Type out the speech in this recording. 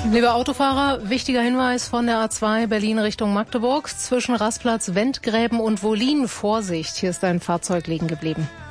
Liebe Autofahrer, wichtiger Hinweis von der A2 Berlin Richtung Magdeburg. Zwischen Rastplatz Wendgräben und Wollin Vorsicht. Hier ist ein Fahrzeug liegen geblieben.